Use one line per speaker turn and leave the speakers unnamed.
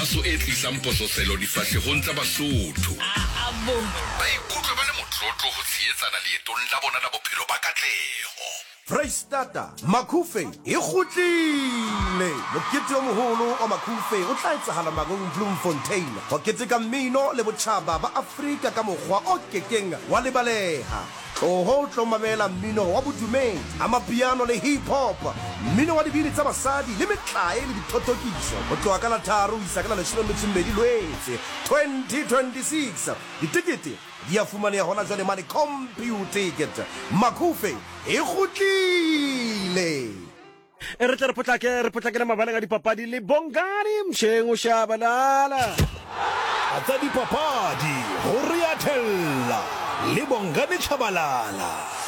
kgaso e tlisang pososelo difahlehong tsa Basotho. Ba ikutlwa ba le motlotlo ho tsheetsana leetong la bona la bophelo ba katleho.
Freistata Makhufe e kgutlile. Mokete o moholo wa Makhufe o tla etsahala Magong Bloemfontein ho keteka mmino le botjhaba ba Afrika ka mokgwa o kekeng wa lebaleha. Ho tlo mamela mmino wa bodumedi, amapiano le hip hop, mmino wa dibini tsa basadi le metlae le dithotokiso. Ho tloha ka la 3 isa ka la 12 Lwetse 2026. Ditikete di a fumaneha hona jwale mane Computicket. Makhufe e kgutlile.
Re tla re potlakela mabaleng a dipapadi le Bongani Msheng o Shabalala.
Atsa dipapadi ho Riathella le Bongani Chabalala.